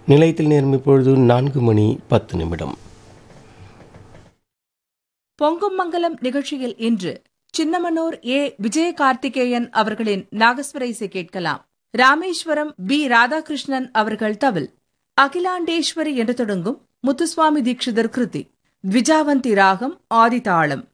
நிலையத்தில் நேரம் இப்பொழுது 4:10. பொங்கும் மங்கலம் நிகழ்ச்சியில் இன்று சின்னமனூர் ஏ. விஜயகார்த்திகேயன் அவர்களின் நாகஸ்வர இசை கேட்கலாம். ராமேஸ்வரம் பி. ராதாகிருஷ்ணன் அவர்கள் தவில். அகிலாண்டேஸ்வரி என்று தொடங்கும் முத்துசுவாமி தீட்சிதர் கிருதி. த்விஜாவந்தி ராகம் ஆதிதாளம்.